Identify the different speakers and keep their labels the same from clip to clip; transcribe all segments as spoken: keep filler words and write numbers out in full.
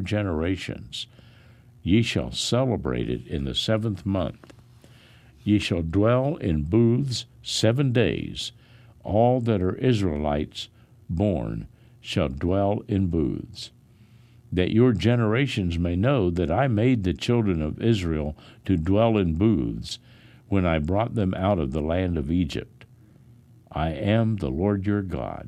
Speaker 1: generations. Ye shall celebrate it in the seventh month. Ye shall dwell in booths seven days. All that are Israelites born shall dwell in booths, that your generations may know that I made the children of Israel to dwell in booths when I brought them out of the land of Egypt. I am the Lord your God.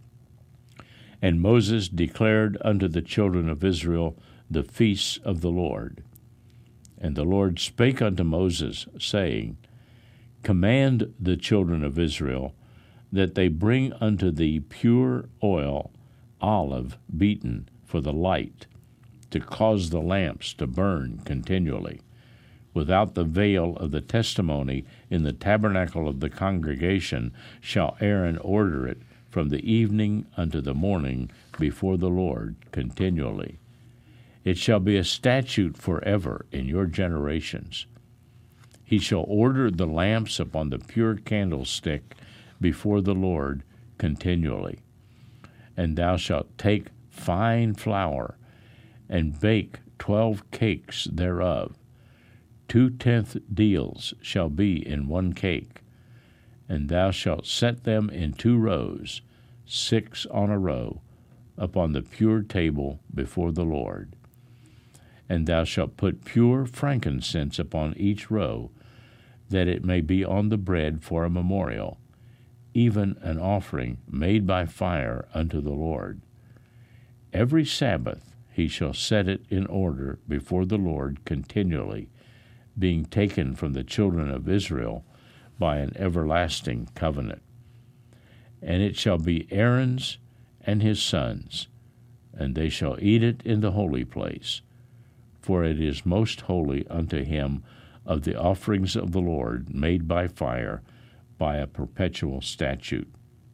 Speaker 1: And Moses declared unto the children of Israel the feasts of the Lord. And the Lord spake unto Moses, saying, Command the children of Israel that they bring unto thee pure oil, olive beaten for the light, to cause the lamps to burn continually. Without the veil of the testimony in the tabernacle of the congregation shall Aaron order it from the evening unto the morning before the Lord continually. It shall be a statute forever in your generations. He shall order the lamps upon the pure candlestick before the Lord continually. And thou shalt take fine flour, and bake twelve cakes thereof. Two-tenth deals shall be in one cake. And thou shalt set them in two rows, six on a row, upon the pure table before the Lord. And thou shalt put pure frankincense upon each row, that it may be on the bread for a memorial, even an offering made by fire unto the Lord. Every Sabbath he shall set it in order before the Lord continually, being taken from the children of Israel by an everlasting covenant. And it shall be Aaron's and his sons, and they shall eat it in the holy place, for it is most holy unto him of the offerings of the Lord made by fire, by a perpetual statute.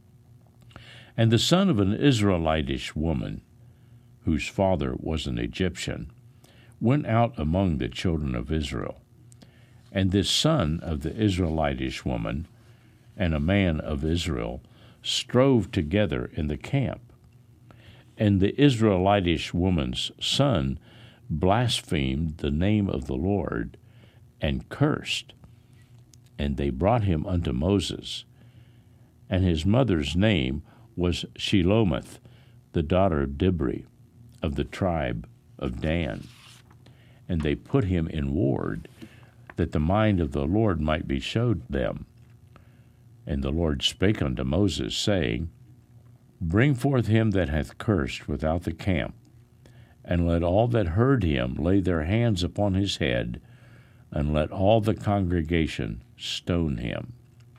Speaker 1: And the son of an Israelitish woman, whose father was an Egyptian, went out among the children of Israel. And this son of the Israelitish woman and a man of Israel strove together in the camp. And the Israelitish woman's son blasphemed the name of the Lord and cursed. And they brought him unto Moses. And his mother's name was Shelomith, the daughter of Dibri, of the tribe of Dan. And they put him in ward, that the mind of the Lord might be showed them. And the Lord spake unto Moses, saying, Bring forth him that hath cursed without the camp, and let all that heard him lay their hands upon his head, and let all the congregation stone him.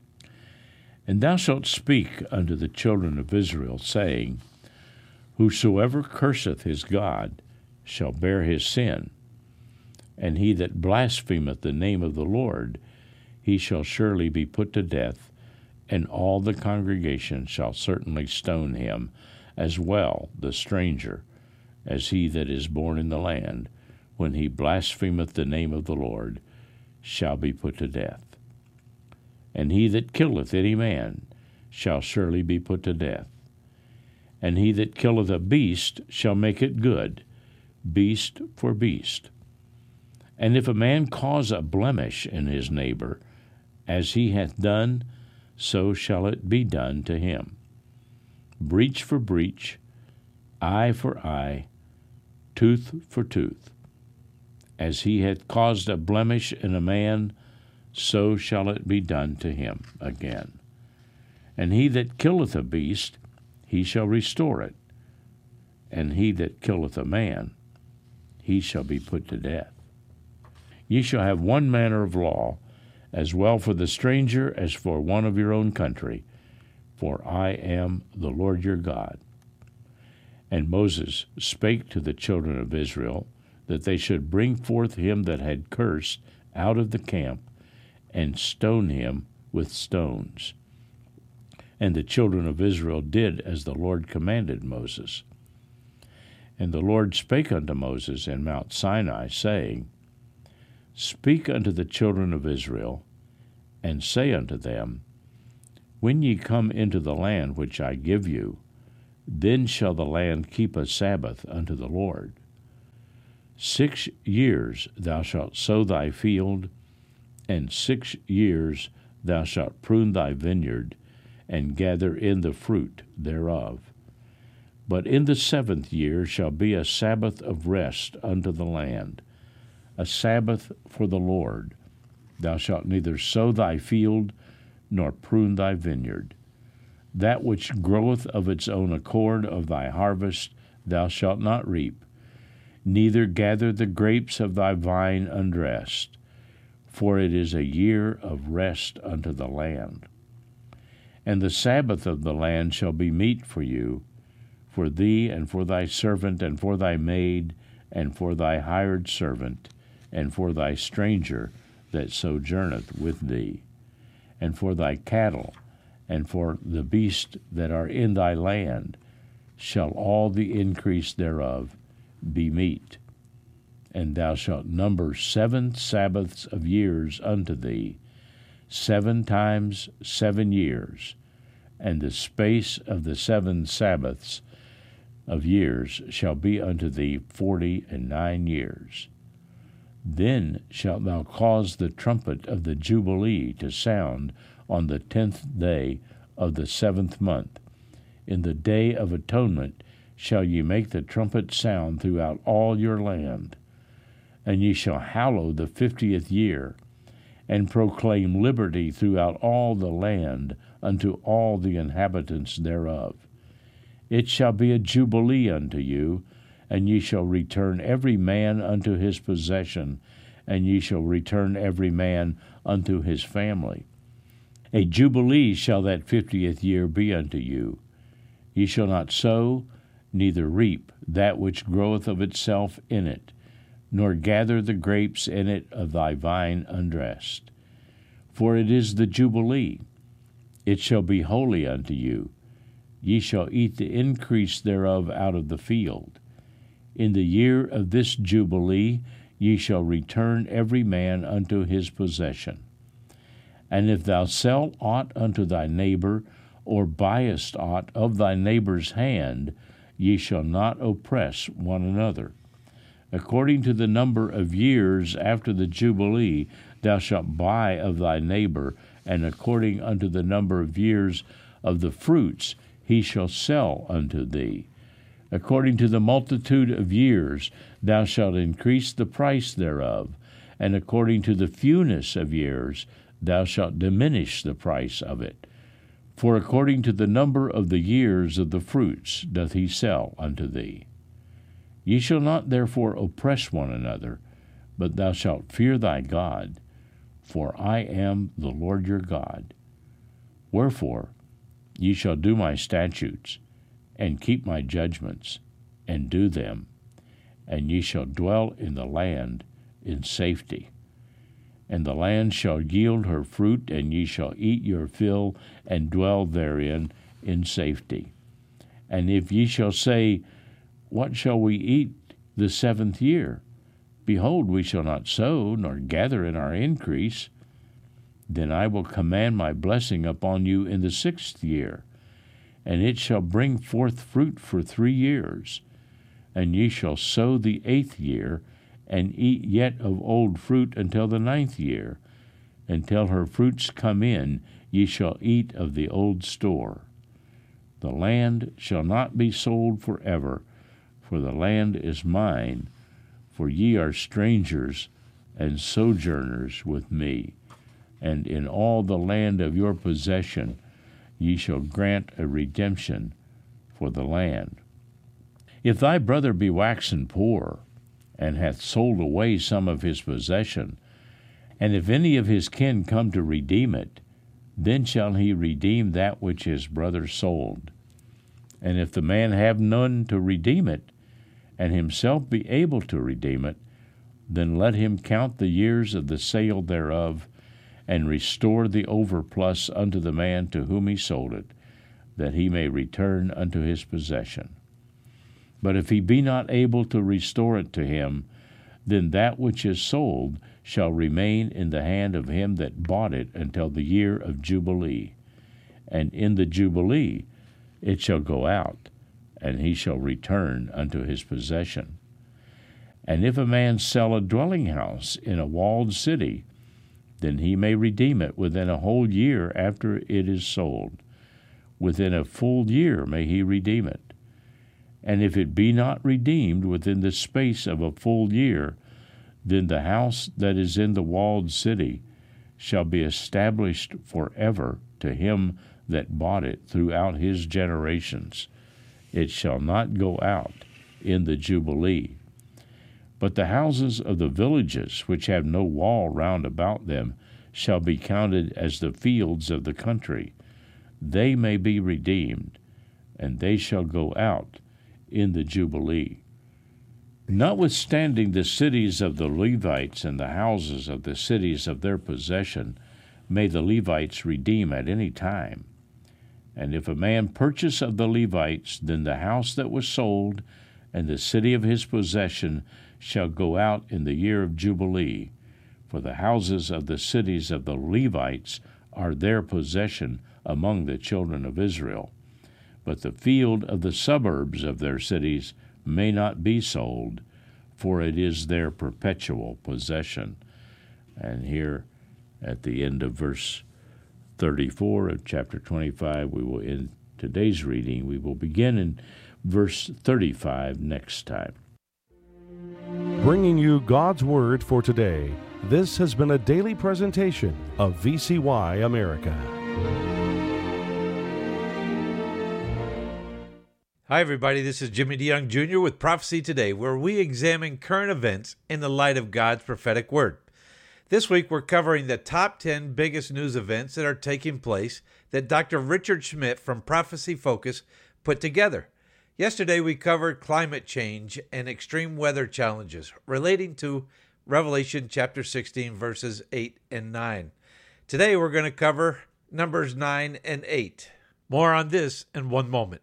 Speaker 1: And thou shalt speak unto the children of Israel, saying, Whosoever curseth his God shall bear his sin, and he that blasphemeth the name of the Lord, he shall surely be put to death, and all the congregation shall certainly stone him, as well the stranger as he that is born in the land, when he blasphemeth the name of the Lord, shall be put to death. And he that killeth any man shall surely be put to death. And he that killeth a beast shall make it good, beast for beast. And if a man cause a blemish in his neighbor, as he hath done, so shall it be done to him. Breach for breach, eye for eye, tooth for tooth. As he hath caused a blemish in a man, so shall it be done to him again. And he that killeth a beast, he shall restore it. And he that killeth a man, he shall be put to death. Ye shall have one manner of law, as well for the stranger as for one of your own country, for I am the Lord your God. And Moses spake to the children of Israel, that they should bring forth him that had cursed out of the camp, and stone him with stones. And the children of Israel did as the Lord commanded Moses. And the Lord spake unto Moses in Mount Sinai, saying, Speak unto the children of Israel, and say unto them, When ye come into the land which I give you, then shall the land keep a Sabbath unto the Lord. Six years thou shalt sow thy field, and six years thou shalt prune thy vineyard, and gather in the fruit thereof. But in the seventh year shall be a Sabbath of rest unto the land, a Sabbath for the Lord. Thou shalt neither sow thy field, nor prune thy vineyard. That which groweth of its own accord of thy harvest thou shalt not reap, neither gather the grapes of thy vine undressed, for it is a year of rest unto the land. And the Sabbath of the land shall be meat for you, for thee and for thy servant and for thy maid and for thy hired servant and for thy stranger that sojourneth with thee, and for thy cattle and for the beasts that are in thy land shall all the increase thereof be meat. And thou shalt number seven Sabbaths of years unto thee, seven times seven years, and the space of the seven Sabbaths of years shall be unto thee forty and nine years. Then shalt thou cause the trumpet of the Jubilee to sound on the tenth day of the seventh month. In the day of atonement shall ye make the trumpet sound throughout all your land. And ye shall hallow the fiftieth year, and proclaim liberty throughout all the land unto all the inhabitants thereof. It shall be a jubilee unto you, and ye shall return every man unto his possession, and ye shall return every man unto his family. A jubilee shall that fiftieth year be unto you. Ye shall not sow, neither reap that which groweth of itself in it, nor gather the grapes in it of thy vine undressed. For it is the jubilee. It shall be holy unto you. Ye shall eat the increase thereof out of the field. In the year of this jubilee ye shall return every man unto his possession. And if thou sell aught unto thy neighbor, or buyest aught of thy neighbor's hand, ye shall not oppress one another. According to the number of years after the jubilee thou shalt buy of thy neighbor, and according unto the number of years of the fruits he shall sell unto thee. According to the multitude of years thou shalt increase the price thereof, and according to the fewness of years thou shalt diminish the price of it. For according to the number of the years of the fruits doth he sell unto thee. Ye shall not therefore oppress one another, but thou shalt fear thy God, for I am the Lord your God. Wherefore ye shall do my statutes, and keep my judgments, and do them, and ye shall dwell in the land in safety. And the land shall yield her fruit, and ye shall eat your fill, and dwell therein in safety. And if ye shall say, What shall we eat the seventh year? Behold, we shall not sow, nor gather in our increase. Then I will command my blessing upon you in the sixth year, and it shall bring forth fruit for three years. And ye shall sow the eighth year, and eat yet of old fruit until the ninth year. Until her fruits come in, ye shall eat of the old store. The land shall not be sold forever, for the land is mine, for ye are strangers and sojourners with me. And in all the land of your possession ye shall grant a redemption for the land. If thy brother be waxen poor, and hath sold away some of his possession, and if any of his kin come to redeem it, then shall he redeem that which his brother sold. And if the man have none to redeem it, and himself be able to redeem it, then let him count the years of the sale thereof, and restore the overplus unto the man to whom he sold it, that he may return unto his possession. But if he be not able to restore it to him, then that which is sold shall remain in the hand of him that bought it until the year of Jubilee. And in the Jubilee it shall go out, and he shall return unto his possession. And if a man sell a dwelling house in a walled city, then he may redeem it within a whole year after it is sold. Within a full year may he redeem it. And if it be not redeemed within the space of a full year, then the house that is in the walled city shall be established forever to him that bought it throughout his generations. It shall not go out in the Jubilee. But the houses of the villages which have no wall round about them shall be counted as the fields of the country. They may be redeemed, and they shall go out in the Jubilee. Notwithstanding the cities of the Levites and the houses of the cities of their possession may the Levites redeem at any time. And if a man purchase of the Levites, then the house that was sold and the city of his possession shall go out in the year of Jubilee. For the houses of the cities of the Levites are their possession among the children of Israel. But the field of the suburbs of their cities may not be sold, for it is their perpetual possession. And here at the end of verse thirty-four of chapter twenty-five, we will end today's reading. We will begin in verse thirty-five next time.
Speaker 2: Bringing you God's Word for today, this has been a daily presentation of V C Y America.
Speaker 3: Hi, everybody. This is Jimmy DeYoung Junior with Prophecy Today, where we examine current events in the light of God's prophetic word. This week, we're covering the top ten biggest news events that are taking place that Doctor Richard Schmidt from Prophecy Focus put together. Yesterday, we covered climate change and extreme weather challenges relating to Revelation chapter sixteen, verses eight and nine. Today, we're going to cover Numbers nine and eight. More on this in one moment.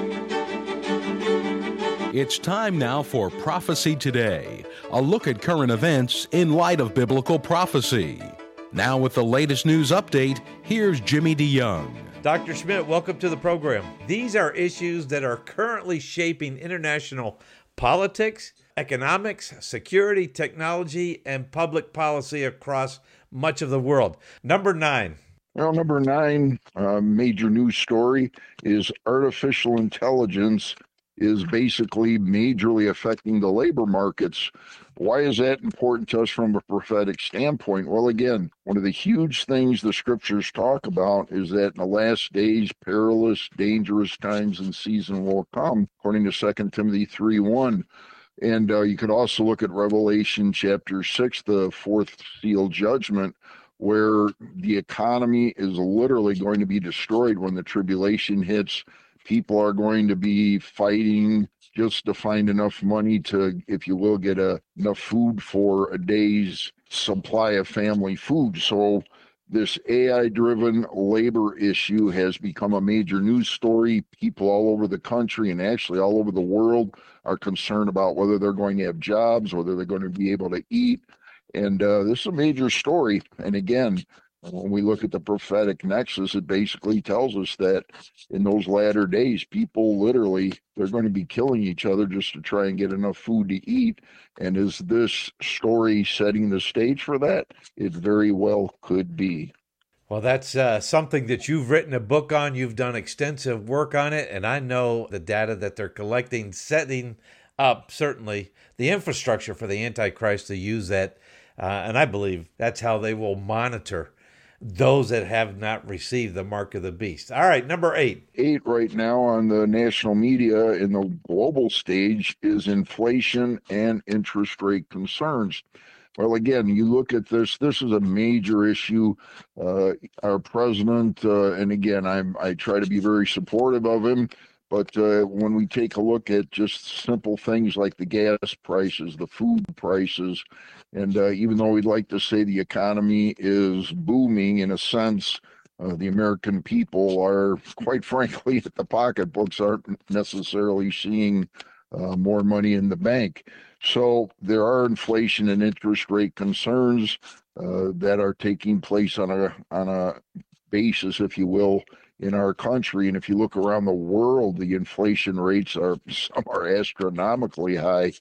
Speaker 4: It's time now for Prophecy Today, a look at current events in light of biblical prophecy. Now with the latest news update, here's Jimmy DeYoung.
Speaker 3: Doctor Schmidt, welcome to the program. These are issues that are currently shaping international politics, economics, security, technology, and public policy across much of the world. Number nine.
Speaker 5: Well, number nine, uh, major news story is artificial intelligence is basically majorly affecting the labor markets. Why is that important to us from a prophetic standpoint? Well, again, one of the huge things the scriptures talk about is that in the last days, perilous, dangerous times and season will come, according to Second Timothy three one. And uh, you could also look at Revelation chapter six, the fourth seal judgment, where the economy is literally going to be destroyed when the tribulation hits. People are going to be fighting just to find enough money to, if you will, get a, enough food for a day's supply of family food. So this A I-driven labor issue has become a major news story. People all over the country and actually all over the world are concerned about whether they're going to have jobs, whether they're going to be able to eat. And uh, this is a major story. And again, when we look at the prophetic nexus, it basically tells us that in those latter days, people literally, they're going to be killing each other just to try and get enough food to eat. And is this story setting the stage for that? It very well could be.
Speaker 3: Well, that's uh, something that you've written a book on. You've done extensive work on it. And I know the data that they're collecting, setting up, certainly, the infrastructure for the Antichrist to use that. Uh, and I believe that's how they will monitor those that have not received the mark of the beast. All right, number eight.
Speaker 5: Eight right now on the national media in the global stage is inflation and interest rate concerns. Well, again, you look at this, this is a major issue. Uh, our president, uh, and again, I'm, I try to be very supportive of him, but uh, when we take a look at just simple things like the gas prices, the food prices, and uh, even though we'd like to say the economy is booming in a sense, uh, the American people are, quite frankly, the pocketbooks aren't necessarily seeing uh, more money in the bank. So there are inflation and interest rate concerns uh, that are taking place on a on a basis, if you will, in our country. And if you look around the world, the inflation rates are some are astronomically high.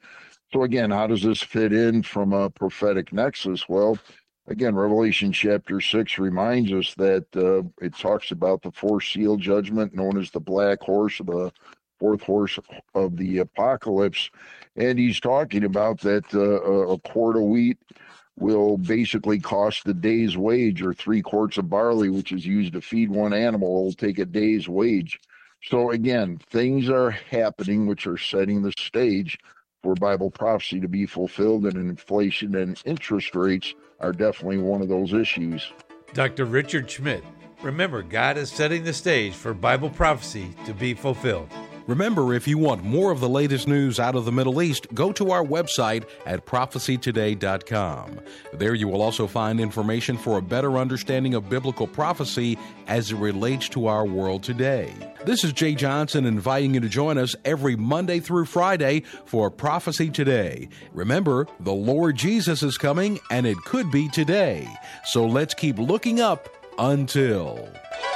Speaker 5: So again, how does this fit in from a prophetic nexus? Well, again, Revelation chapter six reminds us that uh, it talks about the fourth seal judgment known as the black horse, or the fourth horse of the apocalypse. And he's talking about that uh, a quart of wheat will basically cost a day's wage, or three quarts of barley, which is used to feed one animal, will take a day's wage. So again, things are happening which are setting the stage for Bible prophecy to be fulfilled, and inflation and interest rates are definitely one of those issues.
Speaker 3: Doctor Richard Schmidt, remember, God is setting the stage for Bible prophecy to be fulfilled.
Speaker 4: Remember, if you want more of the latest news out of the Middle East, go to our website at prophecy today dot com. There you will also find information for a better understanding of biblical prophecy as it relates to our world today. This is Jay Johnson inviting you to join us every Monday through Friday for Prophecy Today. Remember, the Lord Jesus is coming, and it could be today. So let's keep looking up until...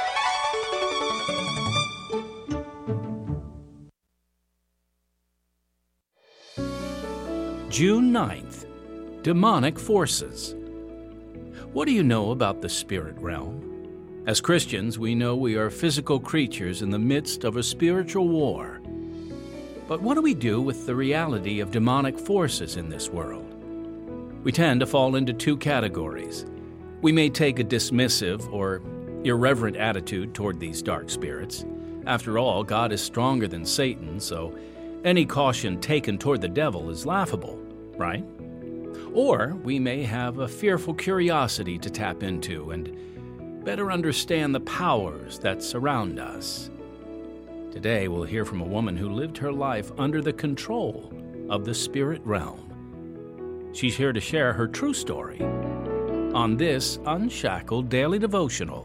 Speaker 6: June ninth, Demonic Forces. What do you know about the spirit realm? As Christians, we know we are physical creatures in the midst of a spiritual war. But what do we do with the reality of demonic forces in this world? We tend to fall into two categories. We may take a dismissive or irreverent attitude toward these dark spirits. After all, God is stronger than Satan, so any caution taken toward the devil is laughable, right? Or we may have a fearful curiosity to tap into and better understand the powers that surround us. Today we'll hear from a woman who lived her life under the control of the spirit realm. She's here to share her true story on this Unshackled Daily Devotional.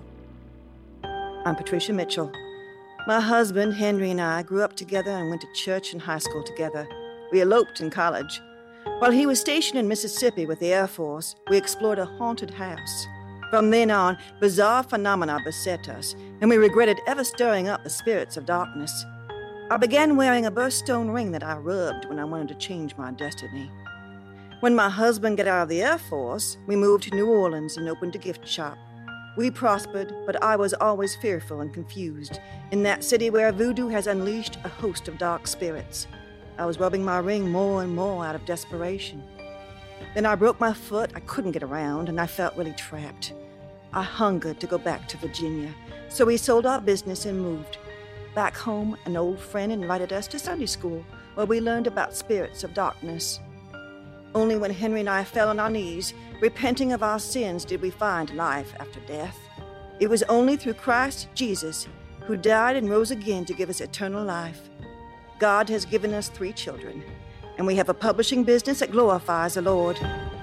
Speaker 7: I'm Patricia Mitchell. My husband, Henry, and I grew up together and went to church and high school together. We eloped in college. While he was stationed in Mississippi with the Air Force, we explored a haunted house. From then on, bizarre phenomena beset us, and we regretted ever stirring up the spirits of darkness. I began wearing a birthstone ring that I rubbed when I wanted to change my destiny. When my husband got out of the Air Force, we moved to New Orleans and opened a gift shop. We prospered, but I was always fearful and confused in that city where voodoo has unleashed a host of dark spirits. I was rubbing my ring more and more out of desperation. Then I broke my foot, I couldn't get around, and I felt really trapped. I hungered to go back to Virginia, so we sold our business and moved. Back home, an old friend invited us to Sunday school, where we learned about spirits of darkness. Only when Henry and I fell on our knees, repenting of our sins, did we find life after death. It was only through Christ Jesus, who died and rose again to give us eternal life. God has given us three children, and we have a publishing business that glorifies the Lord.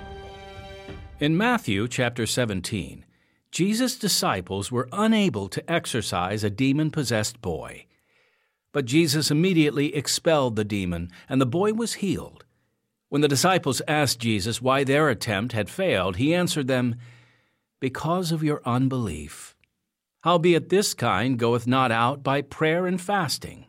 Speaker 6: In Matthew chapter seventeen, Jesus' disciples were unable to exorcise a demon-possessed boy. But Jesus immediately expelled the demon, and the boy was healed. When the disciples asked Jesus why their attempt had failed, he answered them, "Because of your unbelief. Howbeit this kind goeth not out by prayer and fasting."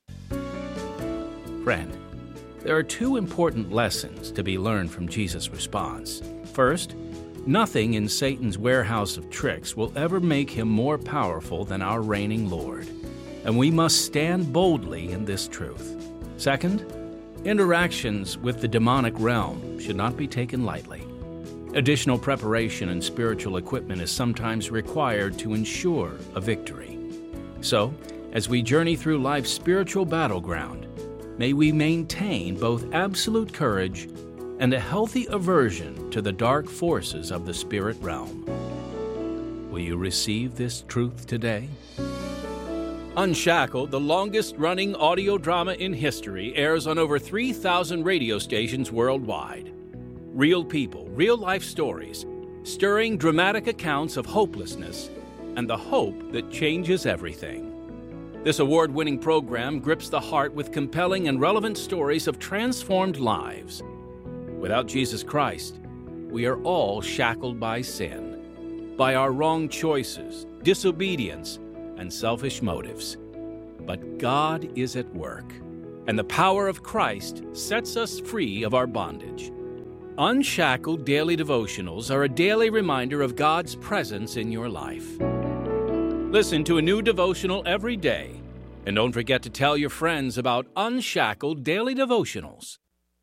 Speaker 6: Friend, there are two important lessons to be learned from Jesus' response. First, nothing in Satan's warehouse of tricks will ever make him more powerful than our reigning Lord, and we must stand boldly in this truth. Second, interactions with the demonic realm should not be taken lightly. Additional preparation and spiritual equipment is sometimes required to ensure a victory. So, as we journey through life's spiritual battleground, may we maintain both absolute courage and a healthy aversion to the dark forces of the spirit realm. Will you receive this truth today? Unshackled, the longest-running audio drama in history, airs on over three thousand radio stations worldwide. Real people, real-life stories, stirring dramatic accounts of hopelessness, and the hope that changes everything. This award-winning program grips the heart with compelling and relevant stories of transformed lives. Without Jesus Christ, we are all shackled by sin, by our wrong choices, disobedience, and selfish motives. But God is at work. and the power of Christ sets us free of our bondage. Unshackled Daily Devotionals are a daily reminder of God's presence in your life. Listen to a new devotional every day, and don't forget to tell your friends about Unshackled Daily Devotionals.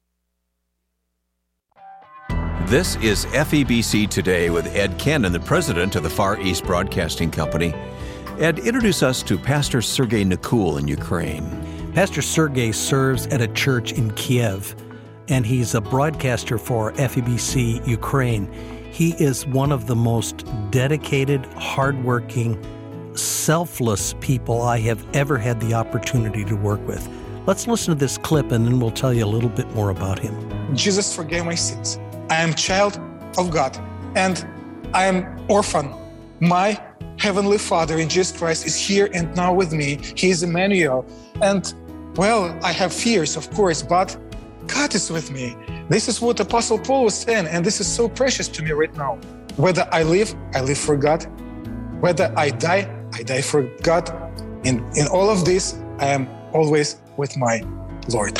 Speaker 8: This is F E B C Today with Ed Cannon, the president of the Far East Broadcasting Company. Ed, introduce us to Pastor Sergei Nikul in Ukraine.
Speaker 9: Pastor Sergei serves at a church in Kiev, and he's a broadcaster for F E B C Ukraine. He is one of the most dedicated, hardworking, selfless people I have ever had the opportunity to work with. Let's listen to this clip, and then we'll tell you a little bit more about him.
Speaker 10: Jesus forgave my sins. I am child of God, and I am orphan. My Heavenly Father in Jesus Christ is here and now with me. He is Emmanuel. And, well, I have fears, of course, but God is with me. This is what Apostle Paul was saying, and this is so precious to me right now. Whether I live, I live for God. Whether I die, I die for God. In, in all of this, I am always with my Lord.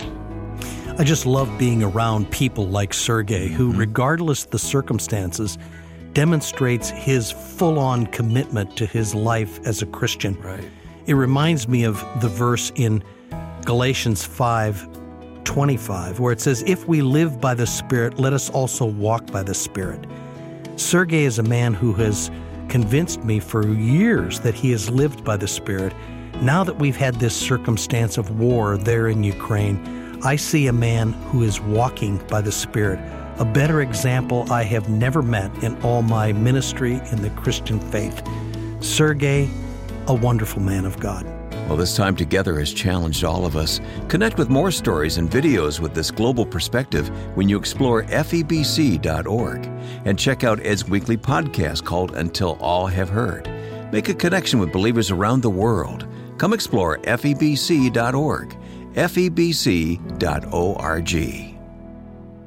Speaker 9: I just love being around people like Sergei, who, regardless of the circumstances, demonstrates his full-on commitment to his life as a Christian.
Speaker 8: Right.
Speaker 9: It reminds me of the verse in Galatians five twenty-five, where it says, "If we live by the Spirit, let us also walk by the Spirit." Sergei is a man who has convinced me for years that he has lived by the Spirit. Now that we've had this circumstance of war there in Ukraine, I see a man who is walking by the Spirit. A better example I have never met in all my ministry in the Christian faith. Sergei, a wonderful man of God.
Speaker 8: Well, this time together has challenged all of us. Connect with more stories and videos with this global perspective when you explore F E B C dot org and check out Ed's weekly podcast called Until All Have Heard. Make a connection with believers around the world. Come explore F E B C dot org, F E B C dot org.